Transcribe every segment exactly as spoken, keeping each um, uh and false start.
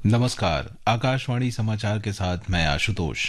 नमस्कार। आकाशवाणी समाचार के साथ मैं आशुतोष।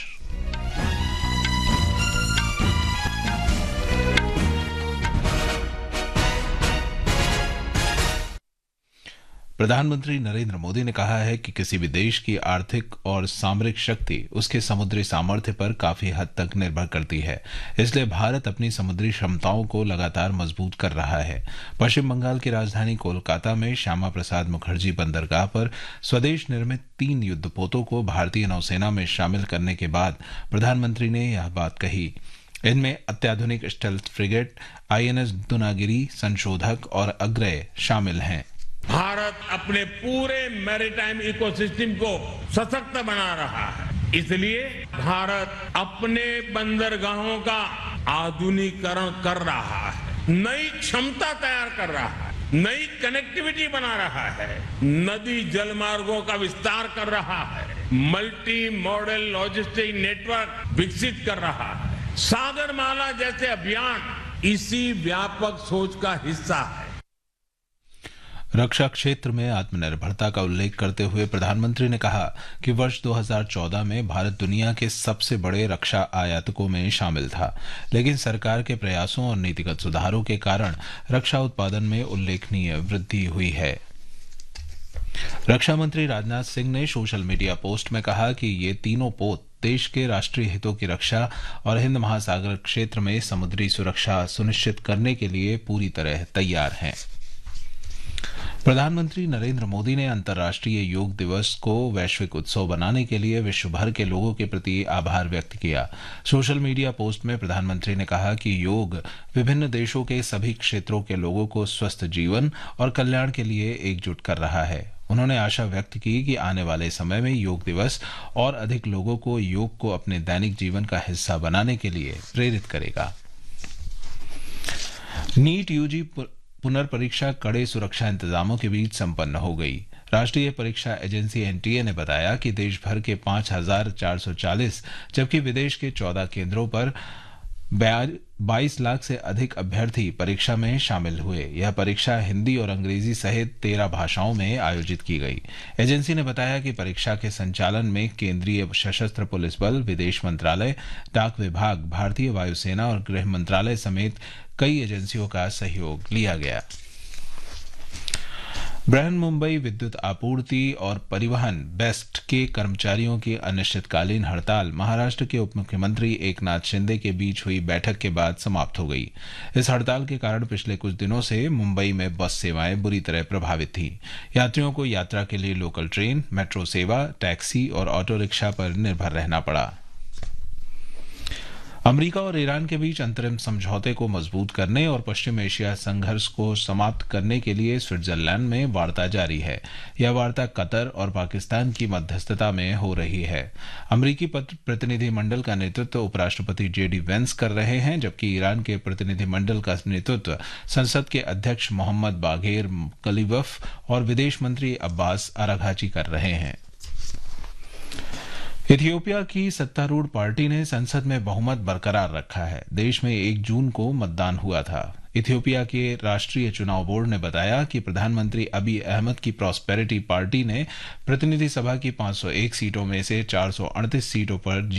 प्रधानमंत्री नरेंद्र मोदी ने कहा है कि किसी भी देश की आर्थिक और सामरिक शक्ति उसके समुद्री सामर्थ्य पर काफी हद तक निर्भर करती है। इसलिए भारत अपनी समुद्री क्षमताओं को लगातार मजबूत कर रहा है। पश्चिम बंगाल की राजधानी कोलकाता में श्यामा प्रसाद मुखर्जी बंदरगाह पर स्वदेश निर्मित तीन युद्धपोतों को भारतीय नौसेना में शामिल करने के बाद प्रधानमंत्री ने यह बात कही। इनमें अत्याधुनिक स्टेल्थ फ्रिगेट, आईएनएस दुनागिरी, संशोधक और अग्रय शामिल हैं। भारत अपने पूरे मैरीटाइम इकोसिस्टम को सशक्त बना रहा है। इसलिए भारत अपने बंदरगाहों का आधुनिकीकरण कर रहा है, नई क्षमता तैयार कर रहा है, नई कनेक्टिविटी बना रहा है, नदी जलमार्गों का विस्तार कर रहा है, मल्टी मॉडल लॉजिस्टिक नेटवर्क विकसित कर रहा है। सागरमाला जैसे अभियान इसी व्यापक सोच का हिस्सा है। रक्षा क्षेत्र में आत्मनिर्भरता का उल्लेख करते हुए प्रधानमंत्री ने कहा कि वर्ष दो हज़ार चौदह में भारत दुनिया के सबसे बड़े रक्षा आयातकों में शामिल था, लेकिन सरकार के प्रयासों और नीतिगत सुधारों के कारण रक्षा उत्पादन में उल्लेखनीय वृद्धि हुई है। रक्षा मंत्री राजनाथ सिंह ने सोशल मीडिया पोस्ट में कहा कि ये तीनों पोत देश के राष्ट्रीय हितों की रक्षा और हिंद महासागर क्षेत्र में समुद्री सुरक्षा सुनिश्चित करने के लिए पूरी तरह तैयार हैं। प्रधानमंत्री नरेंद्र मोदी ने अंतर्राष्ट्रीय योग दिवस को वैश्विक उत्सव बनाने के लिए विश्व भर के लोगों के प्रति आभार व्यक्त किया। सोशल मीडिया पोस्ट में प्रधानमंत्री ने कहा कि योग विभिन्न देशों के सभी क्षेत्रों के लोगों को स्वस्थ जीवन और कल्याण के लिए एकजुट कर रहा है। उन्होंने आशा व्यक्त की कि आने वाले समय में योग दिवस और अधिक लोगों को योग को अपने दैनिक जीवन का हिस्सा बनाने के लिए प्रेरित करेगा। नीट यूजी पुनर्परीक्षा कड़े सुरक्षा इंतजामों के बीच संपन्न हो गई। राष्ट्रीय परीक्षा एजेंसी एनटीए ने बताया कि देश भर के पांच हजार चार सौ चालीस जबकि विदेश के चौदह केंद्रों पर बाईस लाख से अधिक अभ्यर्थी परीक्षा में शामिल हुए। यह परीक्षा हिंदी और अंग्रेजी सहित तेरह भाषाओं में आयोजित की गई। एजेंसी ने बताया कि परीक्षा के संचालन में केंद्रीय सशस्त्र पुलिस बल, विदेश मंत्रालय, डाक विभाग, भारतीय वायुसेना और गृह मंत्रालय समेत कई एजेंसियों का सहयोग लिया गया। बृहन मुंबई विद्युत आपूर्ति और परिवहन बेस्ट के कर्मचारियों की अनिश्चितकालीन हड़ताल महाराष्ट्र के उप मुख्यमंत्री एकनाथ शिंदे के बीच हुई बैठक के बाद समाप्त हो गई। इस हड़ताल के कारण पिछले कुछ दिनों से मुंबई में बस सेवाएं बुरी तरह प्रभावित थी। यात्रियों को यात्रा के लिए लोकल ट्रेन, मेट्रो सेवा, टैक्सी और ऑटो रिक्शा पर निर्भर रहना पड़ा। अमेरिका और ईरान के बीच अंतरिम समझौते को मजबूत करने और पश्चिम एशिया संघर्ष को समाप्त करने के लिए स्विट्जरलैंड में वार्ता जारी है। यह वार्ता कतर और पाकिस्तान की मध्यस्थता में हो रही है। अमेरिकी प्रतिनिधिमंडल का नेतृत्व उपराष्ट्रपति जेडी वेंस कर रहे हैं, जबकि ईरान के प्रतिनिधिमंडल का नेतृत्व संसद के अध्यक्ष मोहम्मद बागेर कलीबफ और विदेश मंत्री अब्बास अराघची कर रहे हैं। इथियोपिया की सत्तारूढ़ पार्टी ने संसद में बहुमत बरकरार रखा है। देश में एक जून को मतदान हुआ था। इथियोपिया के राष्ट्रीय चुनाव बोर्ड ने बताया कि प्रधानमंत्री अबी अहमद की प्रॉस्पेरिटी पार्टी ने प्रतिनिधि सभा की पांच सौ एक सीटों में से चार सौ अड़तीस सीटों पर